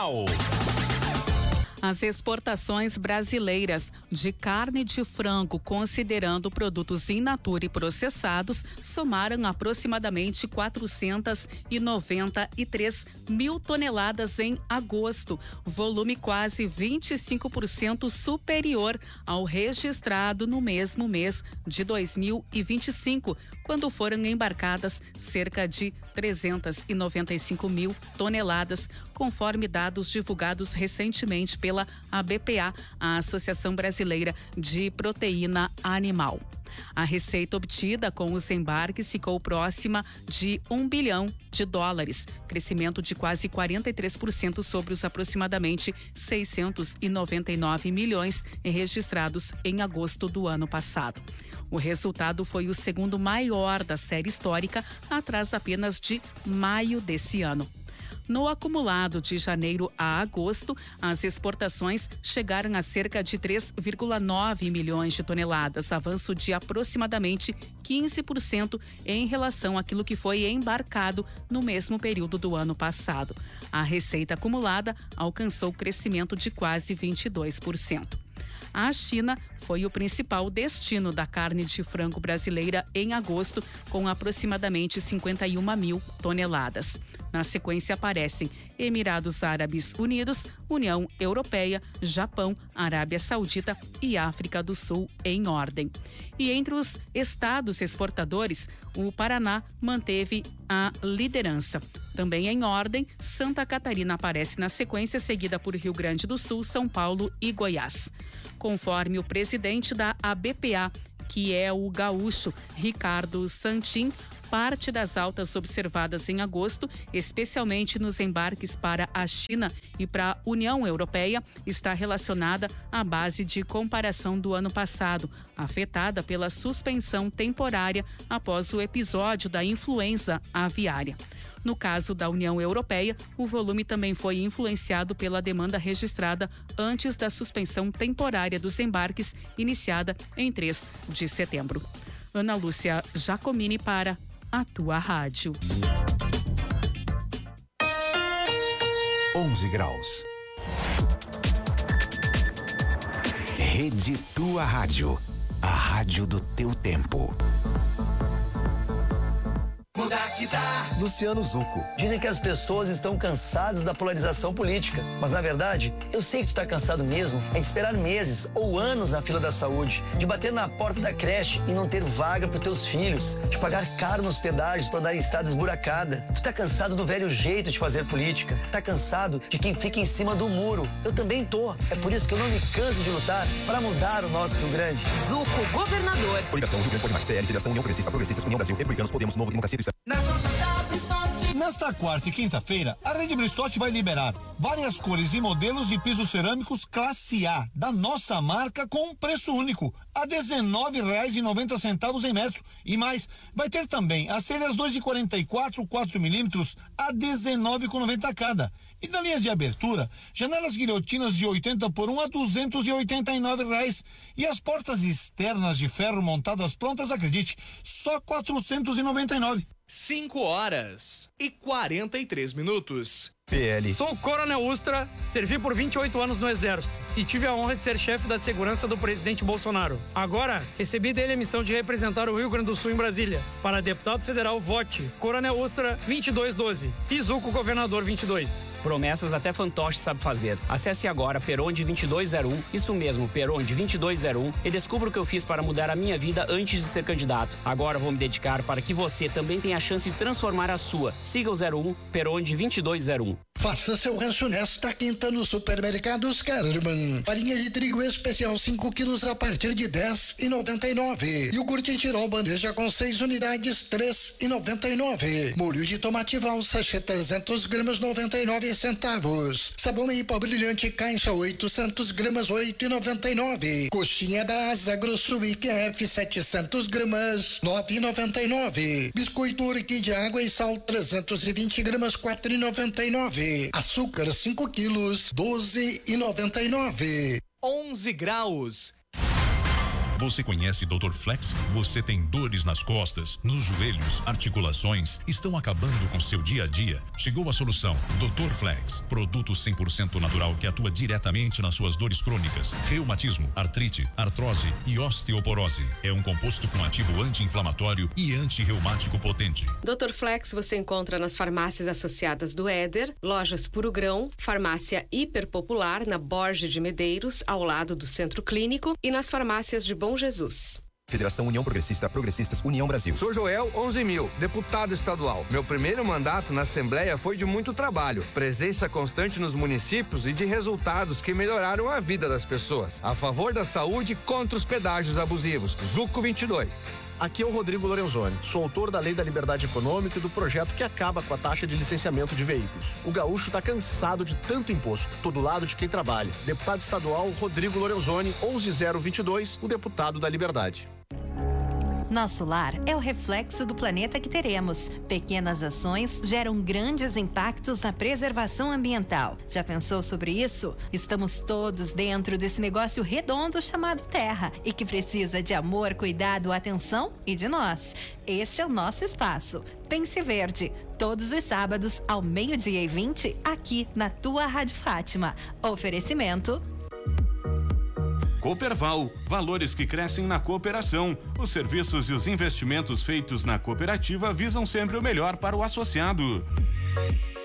Animal. As exportações brasileiras de carne de frango, considerando produtos in natura e processados, somaram aproximadamente 493 mil toneladas em agosto, volume quase 25% superior ao registrado no mesmo mês de 2025, quando foram embarcadas cerca de 395 mil toneladas, conforme dados divulgados recentemente pela ABPA, a Associação Brasileira de Proteína Animal. A receita obtida com os embarques ficou próxima de US$ 1 bilhão, crescimento de quase 43% sobre os aproximadamente 699 milhões registrados em agosto do ano passado. O resultado foi o segundo maior da série histórica, atrás apenas de maio desse ano. No acumulado de janeiro a agosto, as exportações chegaram a cerca de 3,9 milhões de toneladas, avanço de aproximadamente 15% em relação àquilo que foi embarcado no mesmo período do ano passado. A receita acumulada alcançou crescimento de quase 22%. A China foi o principal destino da carne de frango brasileira em agosto, com aproximadamente 51 mil toneladas. Na sequência aparecem Emirados Árabes Unidos, União Europeia, Japão, Arábia Saudita e África do Sul em ordem. E entre os estados exportadores, o Paraná manteve a liderança. Também em ordem, Santa Catarina aparece na sequência, seguida por Rio Grande do Sul, São Paulo e Goiás. Conforme o presidente da ABPA, que é o gaúcho Ricardo Santin, parte das altas observadas em agosto, especialmente nos embarques para a China e para a União Europeia, está relacionada à base de comparação do ano passado, afetada pela suspensão temporária após o episódio da influenza aviária. No caso da União Europeia, o volume também foi influenciado pela demanda registrada antes da suspensão temporária dos embarques, iniciada em 3 de setembro. Ana Lúcia Jacomini para a tua rádio. 11 graus. Rede Tua Rádio. A rádio do teu tempo. Mudar que dá. Luciano Zucco. Dizem que as pessoas estão cansadas da polarização política, mas na verdade, eu sei que tu tá cansado mesmo de esperar meses ou anos na fila da saúde, de bater na porta da creche e não ter vaga pros teus filhos, de pagar caro nos pedágios pra andar em estrada esburacada. Tu tá cansado do velho jeito de fazer política, tá cansado de quem fica em cima do muro. Eu também tô. É por isso que eu não me canso de lutar para mudar o nosso Rio Grande. Zucco, governador. Coligação Rio Grande Pode Mais, CL, Federação União Progressista, Progressistas, União Brasil, Republicanos, Podemos, Novo, Democracia Cristã. Nesta quarta e quinta-feira, a Rede Bristol vai liberar várias cores e modelos de pisos cerâmicos classe A, da nossa marca, com um preço único, a R$ 19,90 em metro. E mais, vai ter também as telhas 2,44, 4 milímetros, a R$ 19,90 cada. E na linha de abertura, janelas guilhotinas de 80 por 1 a R$ 289. E as portas externas de ferro montadas prontas, acredite, só R$ 499. 5:43. PL. Sou o Coronel Ustra, servi por 28 anos no Exército e tive a honra de ser chefe da segurança do presidente Bolsonaro. Agora, recebi dele a missão de representar o Rio Grande do Sul em Brasília. Para deputado federal, vote Coronel Ustra 2212 e Zucco Governador 22. Promessas até fantoche sabe fazer. Acesse agora Peronde 2201, isso mesmo, Peronde 2201, e descubra o que eu fiz para mudar a minha vida antes de ser candidato. Agora vou me dedicar para que você também tenha a chance de transformar a sua. Siga o 01 Peronde 2201. Faça seu rancho nesta quinta no Supermercados Carman. Farinha de trigo especial 5 quilos a partir de R$10,99. Iogurte Tirol bandeja com 6 unidades, R$3,99. Molho de tomate valsa 300 gramas, 99 centavos. Sabão em pó brilhante caixa 800 gramas, 8,99. Coxinha da Asa Grosso IQF 700 gramas, 9,99. Biscoito Orquídea de água e sal 320 gramas, 4,99. Açúcar 5 quilos, 12,99. 11 graus. Você conhece Dr. Flex? Você tem dores nas costas, nos joelhos, articulações, estão acabando com seu dia a dia? Chegou a solução. Dr. Flex, produto 100% natural que atua diretamente nas suas dores crônicas, reumatismo, artrite, artrose e osteoporose. É um composto com ativo anti-inflamatório e anti-reumático potente. Dr. Flex você encontra nas farmácias associadas do Éder, lojas Puro Grão, farmácia Hiper Popular na Borges de Medeiros, ao lado do Centro Clínico, e nas farmácias de Bom Jesus. Federação União Progressista, Progressistas União Brasil. Sou Joel 11.000, deputado estadual. Meu primeiro mandato na Assembleia foi de muito trabalho, presença constante nos municípios e de resultados que melhoraram a vida das pessoas. A favor da saúde e contra os pedágios abusivos. Juco 22. Aqui é o Rodrigo Lorenzoni, sou autor da Lei da Liberdade Econômica e do projeto que acaba com a taxa de licenciamento de veículos. O gaúcho está cansado de tanto imposto, tô do lado de quem trabalha. Deputado estadual Rodrigo Lorenzoni, 11022, o deputado da Liberdade. Nosso lar é o reflexo do planeta que teremos. Pequenas ações geram grandes impactos na preservação ambiental. Já pensou sobre isso? Estamos todos dentro desse negócio redondo chamado Terra e que precisa de amor, cuidado, atenção e de nós. Este é o nosso espaço. Pense Verde, todos os sábados ao 12:20 aqui na tua Rádio Fátima. Oferecimento Cooperval, valores que crescem na cooperação. Os serviços e os investimentos feitos na cooperativa visam sempre o melhor para o associado.